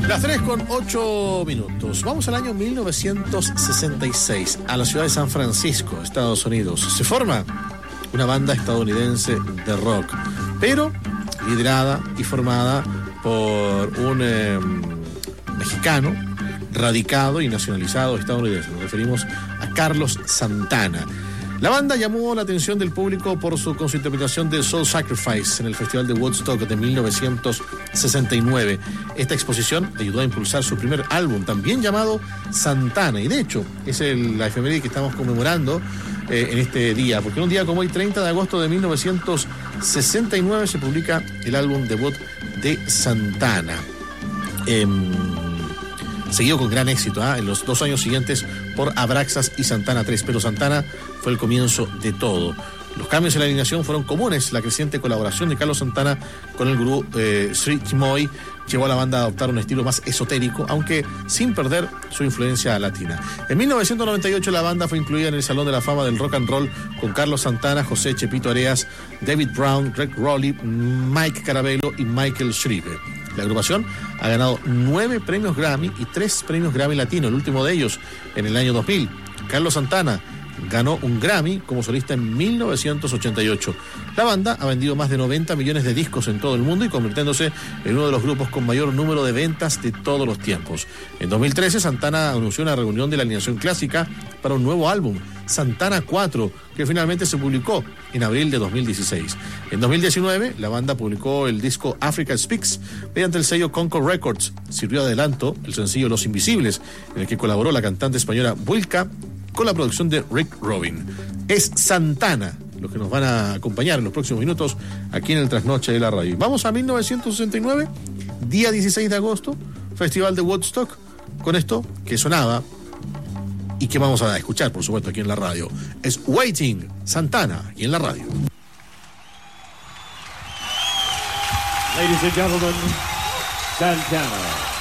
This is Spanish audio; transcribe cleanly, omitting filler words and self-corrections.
Las 3:08. Vamos al año 1966, a la ciudad de San Francisco, Estados Unidos. Se forma una banda estadounidense de rock, pero liderada y formada por un mexicano radicado y nacionalizado estadounidense. Nos referimos a Carlos Santana. La banda llamó la atención del público con su interpretación de Soul Sacrifice en el Festival de Woodstock de 1969. Esta exposición ayudó a impulsar su primer álbum, también llamado Santana, y de hecho es la efeméride que estamos conmemorando en este día, porque un día como hoy, 30 de agosto de 1969, se publica el álbum debut de Santana. Seguido con gran éxito en los 2 años siguientes por Abraxas y Santana 3, pero Santana fue el comienzo de todo. Los cambios en la alineación fueron comunes. La creciente colaboración de Carlos Santana con el gurú Sri Chimoy llevó a la banda a adoptar un estilo más esotérico, aunque sin perder su influencia latina. En 1998 la banda fue incluida en el Salón de la Fama del Rock and Roll con Carlos Santana, José Chepito Areas, David Brown, Greg Rowley, Mike Carabello y Michael Schriebe. La agrupación ha ganado 9 premios Grammy y 3 premios Grammy Latino, el último de ellos en el año 2000. Carlos Santana ganó un Grammy como solista en 1988. La banda ha vendido más de 90 millones de discos en todo el mundo y convirtiéndose en uno de los grupos con mayor número de ventas de todos los tiempos. En 2013, Santana anunció una reunión de la alineación clásica para un nuevo álbum, Santana 4, que finalmente se publicó en abril de 2016. En 2019, la banda publicó el disco Africa Speaks mediante el sello Concord Records. Sirvió de adelanto el sencillo Los Invisibles, en el que colaboró la cantante española Wilka, con la producción de Rick Rubin. Es Santana los que nos van a acompañar en los próximos minutos aquí en el Trasnoche de la Radio. Vamos a 1969, día 16 de agosto, Festival de Woodstock, con esto que sonaba y que vamos a escuchar, por supuesto, aquí en la radio. Es Waiting, Santana, aquí en la radio. Ladies and gentlemen, Santana.